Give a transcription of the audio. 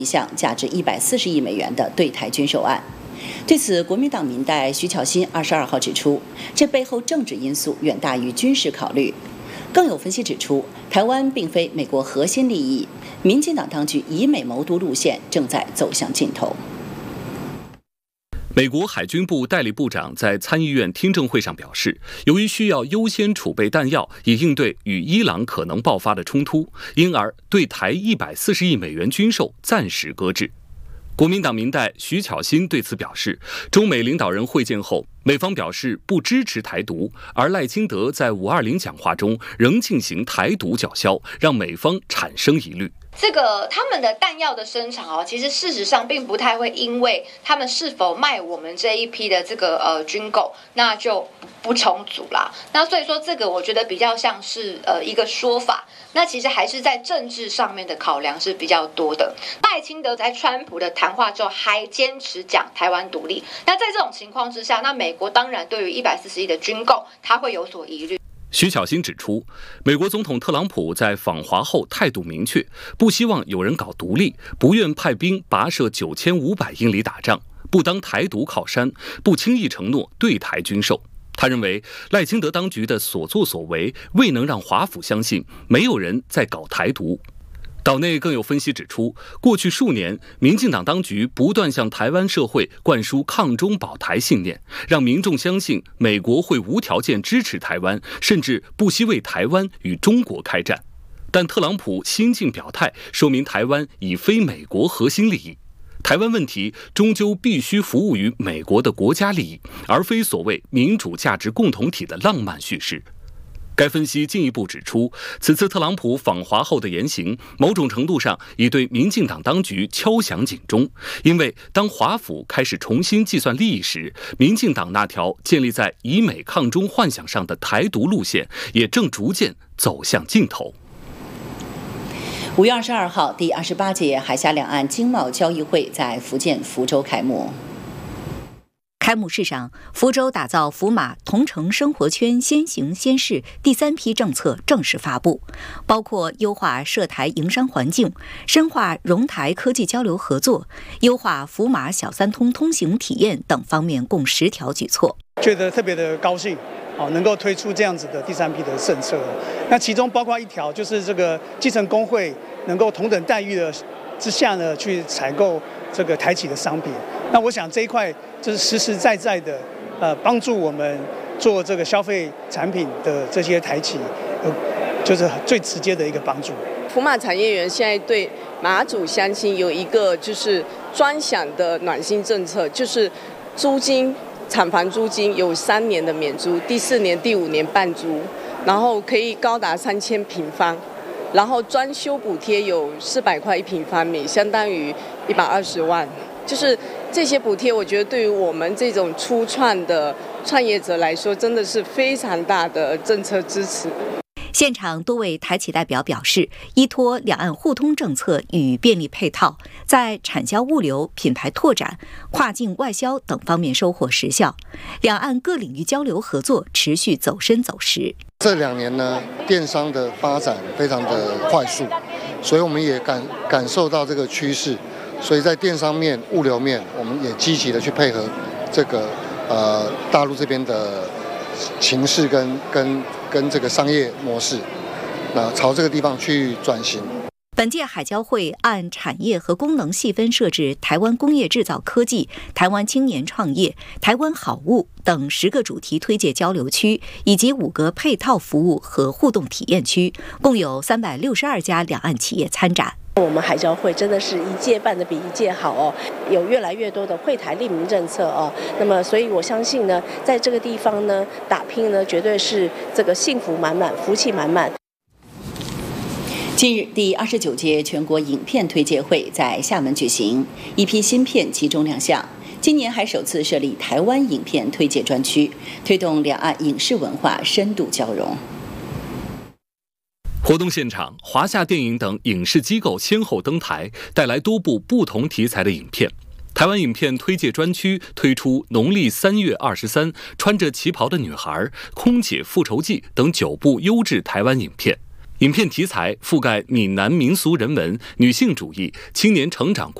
一项价值140亿美元的对台军售案。对此，国民党民代徐巧芯22号指出，这背后政治因素远大于军事考虑。更有分析指出，台湾并非美国核心利益，民进党当局以美谋独路线正在走向尽头。 美国海军部代理部长在参议院听证会上表示，由于需要优先储备弹药，以应对与伊朗可能爆发的冲突，因而对台140亿美元军售暂时搁置。国民党民代徐巧芯对此表示，中美领导人会见后，美方表示不支持台独，而赖清德在520讲话中仍进行台独叫嚣，让美方产生疑虑。 他们的弹药的生产其实事实上并不太会因为他们是否卖我们这一批的军购，那就不重组啦。那所以说我觉得比较像是一个说法，那其实还是在政治上面的考量是比较多的。赖清德在川普的谈话之后还坚持讲台湾独立，那在这种情况之下，那美国当然对于140亿的军购他会有所疑虑。 徐巧芯指出，美国总统特朗普在访华后态度明确，不希望有人搞独立，不愿派兵跋涉9500英里打仗，不当台独靠山，不轻易承诺对台军售。他认为赖清德当局的所作所为未能让华府相信没有人在搞台独。岛内更有分析指出，过去数年，民进党当局不断向台湾社会灌输抗中保台信念，让民众相信美国会无条件支持台湾，甚至不惜为台湾与中国开战。但特朗普新近表态，说明台湾已非美国核心利益。台湾问题终究必须服务于美国的国家利益，而非所谓民主价值共同体的浪漫叙事。该分析进一步指出，此次特朗普访华后的言行，某种程度上已对民进党当局敲响警钟。因为当华府开始重新计算利益时，民进党那条建立在以美抗中幻想上的台独路线，也正逐渐走向尽头。 5月22号，第28届海峡两岸经贸交易会在福建福州开幕。 开幕式上，福州打造福马同城生活圈先行先试第3批政策正式发布，包括优化涉台营商环境、深化融台科技交流合作、优化福马小三通通行体验等方面共10条举措。 觉得特别的高兴，能够推出这样子的第3批的政策。那其中包括一条，就是基层工会能够同等待遇的之下呢，去采购台企的商品。那我想这一块就是实实在在的，帮助我们做消费产品的这些台企，就是最直接的一个帮助。 福马产业园现在对马祖乡亲有一个就是专享的暖心政策，就是租金厂房租金有3年的免租，第4年、第5年半租，然后可以高达3000平方。然后专修补贴有400块1平方米，相当于120万。就是这些补贴，我觉得对于我们这种初创的创业者来说，真的是非常大的政策支持。 现场多位台企代表表示，依托两岸互通政策与便利配套，在产销物流、品牌拓展、跨境外销等方面收获实效，两岸各领域交流合作持续走深走实。 这2年呢，电商的发展非常的快速，所以我们也感受到这个趋势，所以在电商面、物流面，我们也积极的去配合大陆这边的情势跟这个商业模式，那朝这个地方去转型。 本届海交会按产业和功能细分设置台湾工业制造科技、台湾青年创业、台湾好物等10个主题推介交流区，以及5个配套服务和互动体验区，共有362家两岸企业参展。 我们海交会真的是一届办得比一届好哦，有越来越多的惠台利民政策哦。那么，所以我相信呢，在这个地方呢，打拼呢，绝对是幸福满满、福气满满。 近日，第29届全国影片推介会在厦门举行，一批新片集中亮相。今年还首次设立台湾影片推介专区，推动两岸影视文化深度交融。 活动现场，华夏电影等影视机构先后登台，带来多部不同题材的影片。台湾影片推介专区推出农历3月23穿着旗袍的女孩、空姐复仇记等9部优质台湾影片。 影片题材覆盖闽南民俗人文、女性主义、青年成长